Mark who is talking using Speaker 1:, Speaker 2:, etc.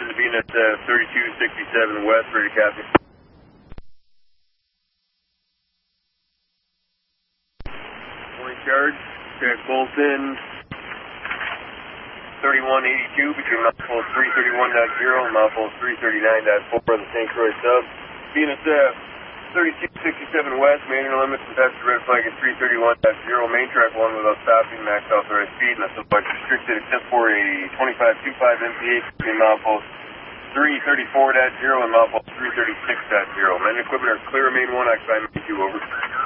Speaker 1: to Venus 3267 West, ready to copy. Morning charge, check both in 3182 between mouthful 331.0 and mouthful 339.4 on the St. Croix sub. Venus 3267 West, manual limits and passenger red flag at 331.0, main track 1 without stopping, max authorized speed, and that's much restricted except for a 2525 MPH between mouthful 334.0 and mouthful 336.0. Men and equipment are clear, main 1, occupy main 2, over.